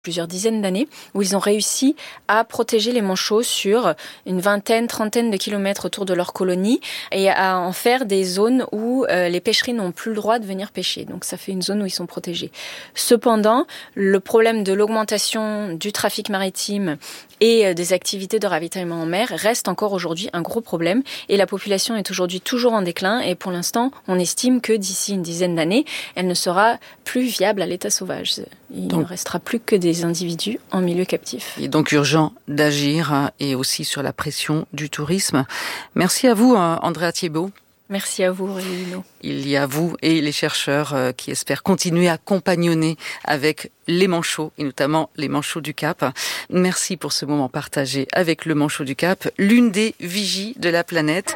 plusieurs dizaines d'années, où ils ont réussi à protéger les manchots sur une vingtaine, trentaine de kilomètres autour de leur colonie et à en faire des zones où les pêcheries n'ont plus le droit de venir pêcher. Donc ça fait une zone où ils sont protégés. Cependant, le problème de l'augmentation du trafic maritime et des activités de ravitaillement en mer reste encore aujourd'hui un gros problème et la population est aujourd'hui toujours en déclin et pour l'instant, on estime que d'ici une dizaine d'années, elle ne sera plus viable à l'état sauvage. Il ne restera plus que des individus en milieu captif. Il est donc urgent d'agir et aussi sur la pression du tourisme. Merci à vous, Andrea Thiebaud. Merci à vous, Aurélie Luneau. Il y a vous et les chercheurs qui espèrent continuer à compagnonner avec les manchots, et notamment les manchots du Cap. Merci pour ce moment partagé avec le manchot du Cap, l'une des vigies de la planète.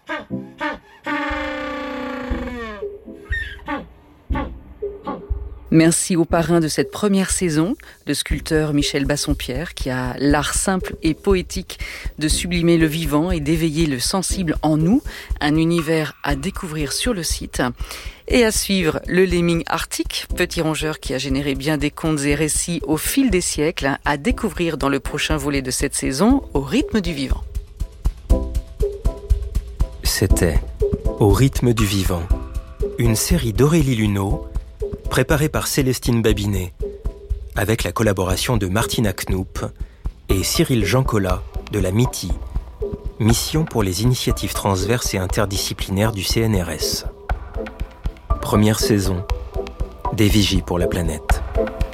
Merci au parrain de cette première saison, le sculpteur Michel Bassompierre, qui a l'art simple et poétique de sublimer le vivant et d'éveiller le sensible en nous, un univers à découvrir sur le site. Et à suivre, le lemming arctique, petit rongeur qui a généré bien des contes et récits au fil des siècles, à découvrir dans le prochain volet de cette saison, Au rythme du vivant. C'était Au rythme du vivant, une série d'Aurélie Luneau, préparée par Célestine Babinet, avec la collaboration de Martina Knoop et Cyril Jancola de la MITI, Mission pour les initiatives transverses et interdisciplinaires du CNRS. Première saison, des vigies pour la planète.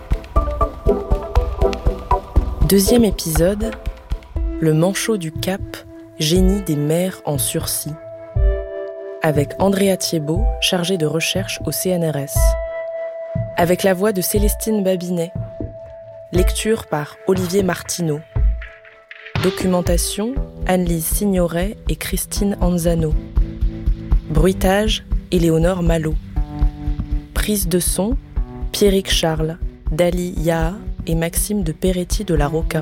Deuxième épisode, le manchot du Cap, génie des mers en sursis, avec Andrea Thiebaud, chargée de recherche au CNRS. Avec la voix de Célestine Babinet. Lecture par Olivier Martineau. Documentation, Anne-Lise Signoret et Christine Anzano. Bruitage, Éléonore Malo. Prise de son, Pierrick Charles, Dali Yaha et Maxime de Peretti de la Roca.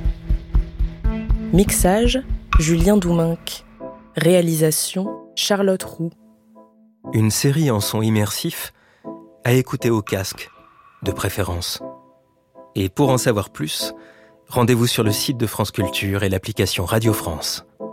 Mixage, Julien Douminc. Réalisation, Charlotte Roux. Une série en son immersif à écouter au casque, de préférence. Et pour en savoir plus, rendez-vous sur le site de France Culture et l'application Radio France.